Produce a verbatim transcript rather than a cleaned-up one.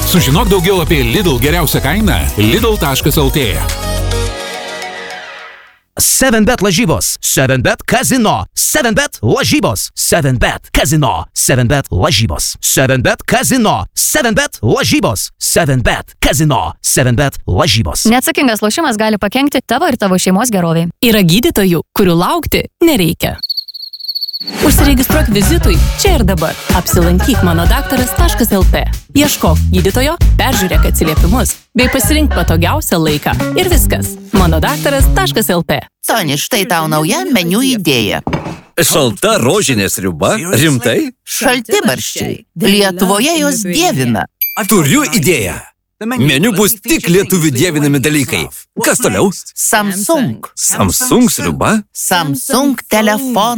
Sužinok daugiau apie Lidl geriausią kainą lidl taškas lt. seven bet lažybos, seven bet kazino, seven bet lažybos, seven bet kazino, seven bet lažybos, seven bet kazino, seven bet lažybos, seven bet kazino, seven bet lažybos. Neatsakingas lošimas gali pakenkti tavo ir tavo šeimos gerovei. Yra gydytojų, kurių laukti nereikia. Užsiregistruok vizitui čia ir dabar. Apsilankyk mano daktaras taškas lt. Ieškok gydytojo, peržiūrėk atsiliepimus, bei pasirink patogiausią laiką. Ir viskas. mano daktaras taškas lt. Soni, štai tau nauja meniu idėja. Šalta rožinė sriuba? Rimtai? Šaltibarščiai. Lietuvoje jos dievina. Turiu idėją. Meniu bus tik lietuvių dievinami dalykai. Kas toliau? Samsung. Samsung sriuba? Samsung telefonas.